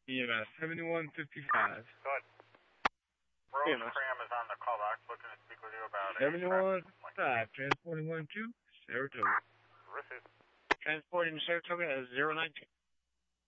EMS 7155. Good. Rose Cram is on the call box, looking to speak with you about 7155, transporting 1 to Saratoga. Received. Transporting to Saratoga as 019.